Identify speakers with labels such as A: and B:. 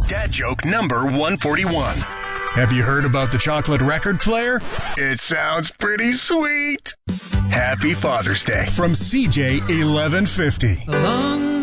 A: Dad joke number 141.
B: Have you heard about the chocolate record player?
A: It sounds pretty sweet. Happy Father's Day.
B: From CJ 1150.